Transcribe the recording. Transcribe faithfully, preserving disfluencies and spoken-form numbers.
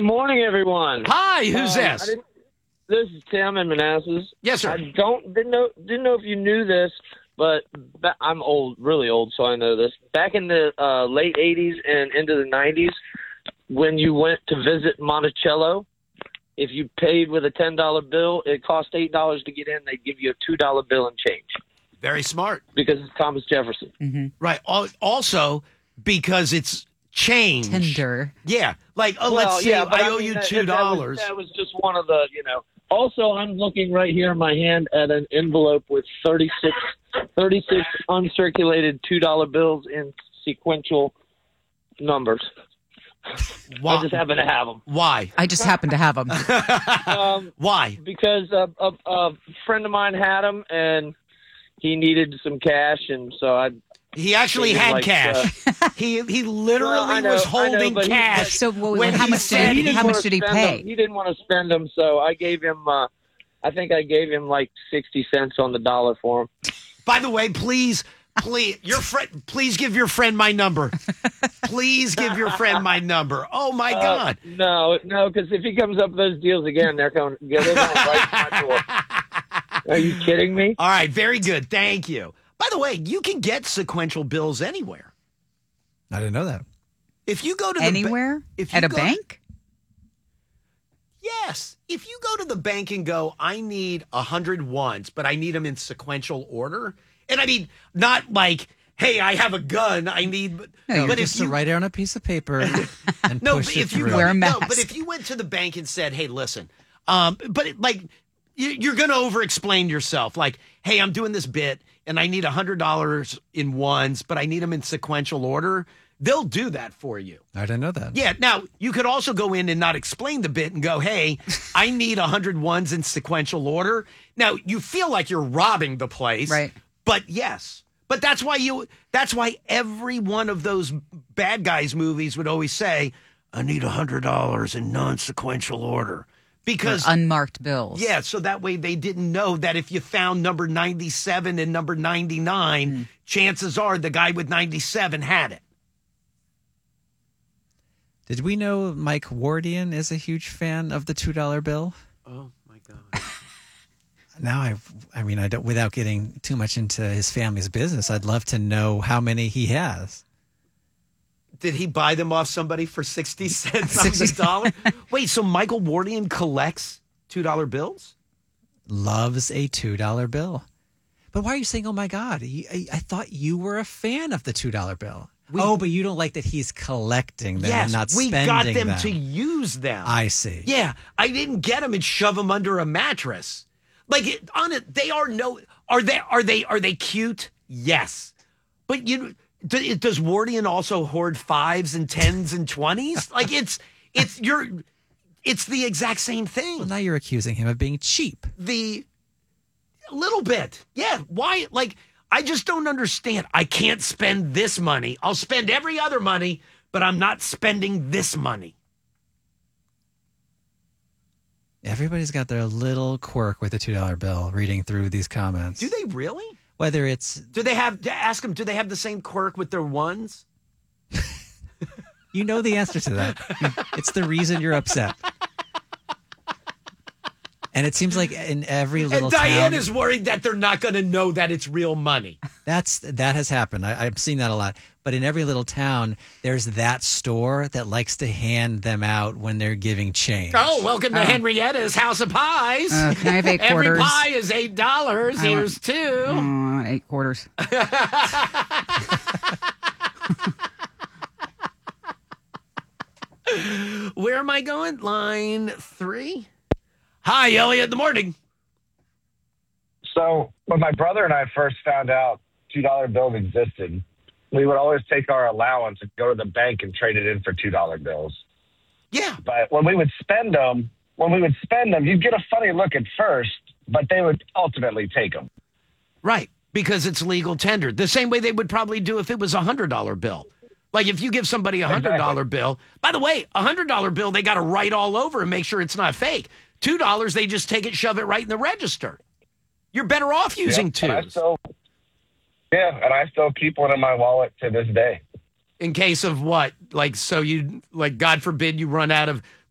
Good morning, everyone. Hi, who's Um, I this? didn't- This is Tim in Manassas. Yes, sir. I don't didn't know didn't know if you knew this, but ba- I'm old, really old, so I know this. Back in the uh, late eighties and into the nineties, when you went to visit Monticello, if you paid with a ten dollar bill, it cost eight dollars to get in. They'd give you a two dollar bill and change Very smart. because it's Thomas Jefferson. Mm-hmm. Right. Al- Also, because it's change. Tender. Yeah. Like, oh, Well, let's say yeah, but I I owe mean, you that- two dollars. That, was, that was just one of the, you know. Also, I'm looking right here in my hand at an envelope with thirty-six, thirty-six uncirculated two dollar bills in sequential numbers. Why? I just happen to have them. Why? I just happen to have them. Um, Why? because a, a, a friend of mine had them, and he needed some cash, and so I. He actually Maybe had like, cash. he he literally Well, I know, was I know, holding but he- cash. So, well, when how he much said did he, he how didn't much wanna did he spend pay? them. He didn't want to spend them, so I gave him. Uh, I think I gave him like sixty cents on the dollar for him. By the way, please, please, your friend, please give your friend my number. Please give your friend my number. Oh my Uh, God! No, no, because if he comes up with those deals again, they're going. They're going right to my door. Are you kidding me? All right, very good. Thank you. By the way, you can get sequential bills anywhere. I didn't know that. If you go to the ba- Anywhere? if you At a go- bank? Yes. If you go to the bank and go, I need a hundred ones, but I need them in sequential order. And I mean, not like, hey, I have a gun. I need, but, No, but Just if to you write it on a piece of paper and no, push but it if you through. Wear a no, mask. but if you went to the bank and said, hey, listen, um, but it, like you, you're going to over-explain yourself. Like, hey, I'm doing this bit and I need a hundred dollars in ones, but I need them in sequential order. They'll do that for you. I didn't know that. Yeah. Now, you could also go in and not explain the bit and go, hey, I need one hundred ones in sequential order. Now, you feel like you're robbing the place. Right. But yes. But that's why you that's why every one of those bad guys movies would always say, I need one hundred dollars in non-sequential order. Because Unmarked bills. yeah, so that way they didn't know that if you found number ninety-seven and number ninety-nine, Mm. chances are the guy with ninety-seven had it. Did we know Mike Wardian is a huge fan of the two dollar bill? Oh my God. Now, I, I mean, I don't. Without getting too much into his family's business, I'd love to know how many he has. Did he buy them off somebody for sixty cents on the dollar? Wait, so Michael Wardian collects two dollar bills? Loves a two dollar bill. But why are you saying, "Oh my God"? He, I, I thought you were a fan of the two dollar bill. oh, but you don't like that he's collecting them Yes, and not we spending got them, them. to use them. I see. Yeah, I didn't get them and shove them under a mattress. Like it, on it, they are no. Are they? Are they? Are they cute? Yes, but you. Do, does Wardian also hoard fives and tens and twenties? Like it's it's you're. It's the exact same thing. Well, now you're accusing him of being cheap. The a little bit, yeah. Why? Like I just don't understand. I can't spend this money. I'll spend every other money, but I'm not spending this money. Everybody's got their little quirk with the two dollar bill. Reading through these comments, Do they really? whether it's Do they have? Ask them. Do they have the same quirk with their ones? you know the answer to that. It's the reason you're upset. And it seems like in every little And Diane town, is worried that they're not going to know that it's real money. that's that has happened. I, I've seen that a lot. But in every little town, there's that store that likes to hand them out when they're giving change. Oh, welcome to Henrietta's House of Pies. Uh, can I have eight Every quarters? pie is eight dollars. I want- Here's two. Uh, eight quarters. Where am I going? Line three. Hi, Elliot. In the morning. So when my brother and I first found out two dollar bills existed, we would always take our allowance and go to the bank and trade it in for two dollar bills. Yeah. But when we would spend them, when we would spend them, you'd get a funny look at first, but they would ultimately take them. Right. Because it's legal tender. The same way they would probably do if it was a one hundred dollar bill. Like if you give somebody a one hundred dollar Exactly. bill, by the way, a one hundred dollar bill, they got to write all over and make sure it's not fake. two dollars, they just take it, shove it right in the register. You're better off using Yep, and I twos still, yeah, and I still keep one in my wallet to this day. in case of what? Like, so you, like, God forbid you run out of